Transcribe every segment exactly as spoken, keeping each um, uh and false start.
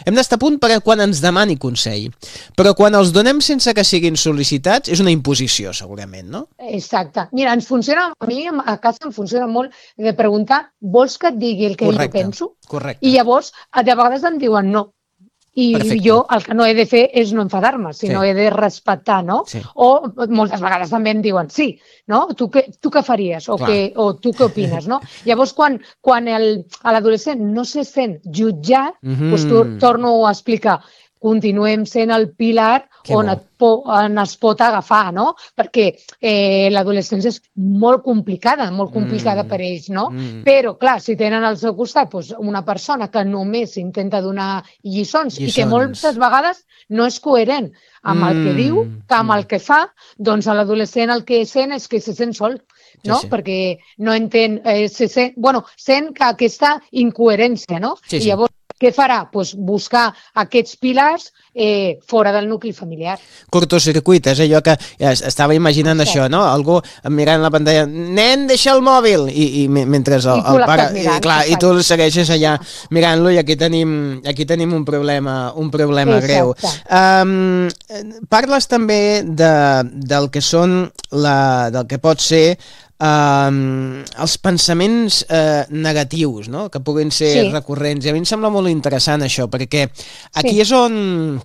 hem d'estar a punt per quan ens demani consell. Però quan els donem sense que siguin sol·licitats és una imposició, segurament, no? Exacte. Mira, ens funciona, a mi a casa em funciona molt de preguntar, vols que et digui el que correcte, jo penso? Correcte. I llavors, de vegades em diuen no. I Perfecte. jo el que no he de fer és no enfadar-me, sinó sí. he de respectar, no? Sí. O moltes vegades també em diuen sí, no? Tu què, tu què faries? O, que, o tu què opines, no? Llavors, quan, quan l'adolescent no se sent jutjat, mm-hmm. doncs tu, torno a explicar, continuem sent el pilar que on, et po, on es pot agafar, no? Perquè eh, l'adolescència és molt complicada, molt complicada mm. per ells, no? Mm. Però, clar, si tenen al seu costat doncs, una persona que només intenta donar lliçons, lliçons i que moltes vegades no és coherent amb mm. el que diu, que amb mm. el que fa, doncs l'adolescent el que sent és que se sent sol, no? Sí, sí. Perquè no entén, eh, se sent, bueno, sent que aquesta incoherència, no? Sí, sí. I llavors què farà? Pues buscar aquests pilars eh, fora del nucli familiar. Cortocircuit, és allò que estava imaginant Exacte. Això, no? Algú mirant la pantalla, nen, deixa el mòbil! I, i mentre el, el pare... Mirant, i, clar, i tu el segueixes allà mirant-lo i aquí tenim, aquí tenim un problema, un problema greu. Um, parles també de, del que són la, del que pot ser Uh, els pensaments uh, negatius, no? Que puguin ser sí. recurrents. I a mi em sembla molt interessant això, perquè aquí sí. és on...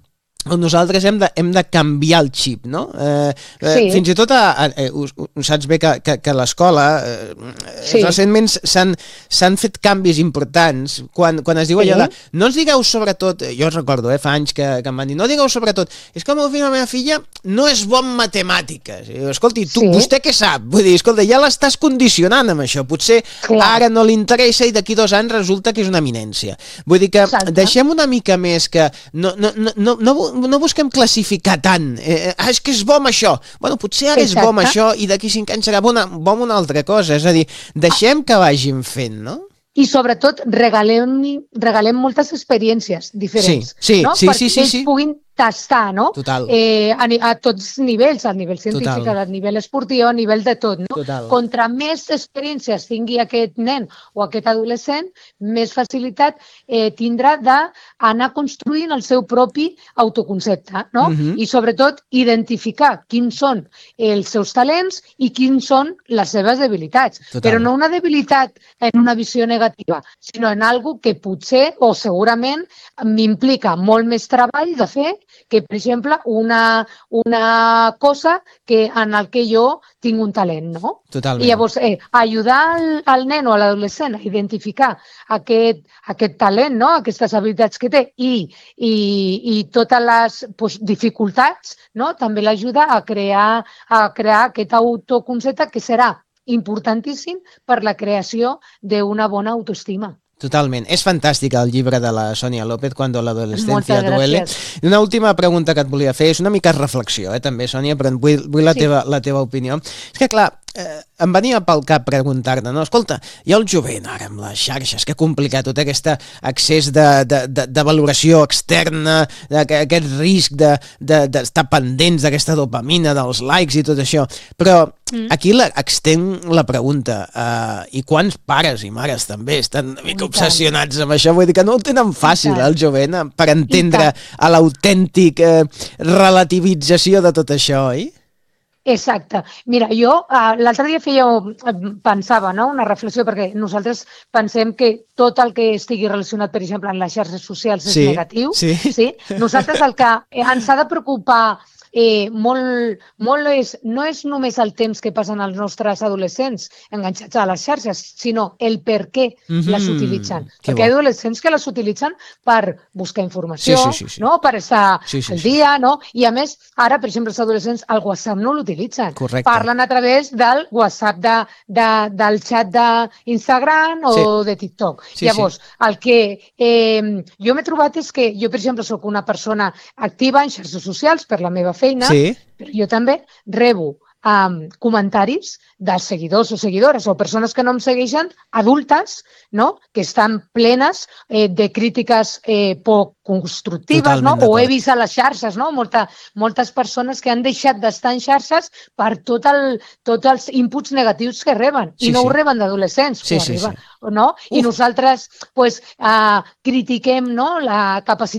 on nosaltres hem de, hem de canviar el xip, no? Eh, sí. Fins i tot, a, a, a, ho, ho saps bé que, que, que a l'escola eh, sí. recentment s'han fet canvis importants quan, quan es diu sí. allò de, no ens digueu sobretot, jo recordo, eh, fa anys que, que em van dir, no digueu sobretot, és que el meu fill o la meva filla no és bon en matemàtiques. I, escolti, tu, sí. vostè què sap? Vull dir, escolta, ja l'estàs condicionant amb això, potser Clar. ara no li interessa i d'aquí dos anys resulta que és una eminència. Vull dir que Exacte. deixem una mica més que no, no, no, no, no no busquem classificar tant, eh, ah, és que és bo amb això, bueno, potser ara Exacte. és bo amb això i d'aquí cinc anys serà bona, bo amb una altra cosa, és a dir, deixem que vagin fent, no? I sobretot regalem, regalem moltes experiències diferents, sí, sí, no? sí, perquè sí, sí, ells sí. puguin tastar, no? Total. Eh, a, a tots els nivells, al nivell científic, Total. al nivell esportiu, a nivell de tot, no? Total. Contra més experiències tingui aquest nen o aquest adolescent, més facilitat eh, tindrà d'anar construint el seu propi autoconcepte, no? Uh-huh. I sobretot identificar quins són els seus talents i quins són les seves debilitats. Total. Però no una debilitat en una visió negativa, sinó en algo que potser o segurament m'implica molt més treball de fer que, per exemple, una, una cosa que, en el que jo tinc un talent, no? Totalment. I llavors, eh, ajudar el, el nen o l'adolescent a identificar aquest, aquest talent, no? Aquestes habilitats que té i, i, i totes les pues, dificultats, no? També l'ajuda a crear, a crear aquest autoconcepte que serà importantíssim per la creació d'una bona autoestima. Totalment. És fantàstic el llibre de la Sònia López, Cuando la adolescencia duele. I una última pregunta que et volia fer, és una mica reflexió, eh, també, Sònia, però vull, vull la, sí. teva, la teva opinió. És que, clar, eh, em venia pel cap preguntar-te, no? Escolta, hi ha el jovent ara amb les xarxes, que complicat, tot aquest accés de, de, de, de valoració externa, de, aquest risc d'estar de, de, pendents d'aquesta dopamina, dels likes i tot això. Però mm. aquí la, extenc la pregunta, eh, i quants pares i mares també estan una mica obsessionats amb això? Vull dir que no ho tenen fàcil, el jovent, per entendre a l'autèntic eh, relativització de tot això, oi? Exacte. Mira, jo uh, l'altre dia feia, pensava, no?, una reflexió, perquè nosaltres pensem que tot el que estigui relacionat, per exemple, amb les xarxes socials és sí, negatiu. Sí. Sí? Nosaltres el que ens ha de preocupar eh, molt, molt és, no és només el temps que passen els nostres adolescents enganxats a les xarxes, sinó el per què mm-hmm. les utilitzen. Que perquè hi ha adolescents que les utilitzen per buscar informació, sí, sí, sí, sí. no?, per estar sí, sí, al dia, no? I a més, ara, per exemple, els adolescents el WhatsApp no l'utilitzen. Correcte. Parlen a través del WhatsApp, de, de, del xat d'Instagram o sí. de TikTok. Sí, Llavors, sí. el que eh, jo m'he trobat és que jo, per exemple, soc una persona activa en xarxes socials per la meva feina, sí. però jo també rebo um, comentaris dels seguidors o seguidores o persones que no em segueixen, adultes, no?, que estan plenes eh, de crítiques eh, poc constructives, no? O he vist a les xarxes, no?, Molta, moltes persones que han deixat d'estar en xarxes per tot el, tots els inputs negatius que reben, sí, i no sí. ho reben d'adolescents, sí, sí, sí, arriba, sí. no? I Uf. nosaltres pues, uh, critiquem, no?, la capacitat